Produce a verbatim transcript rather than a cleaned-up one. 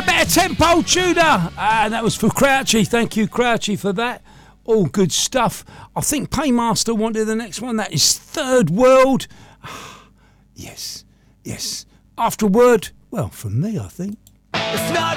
bit of tempo tuner. And that was for Crouchy. Thank you, Crouchy, for that. All good stuff. I think Paymaster wanted the next one. That is Third World. Yes, yes. After a word, well, from me, I think. It's not